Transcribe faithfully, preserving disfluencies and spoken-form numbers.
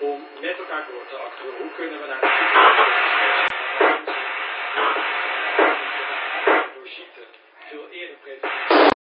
om met elkaar door te achteren hoe kunnen we naar de toekomst door ziekte veel eerder preventief.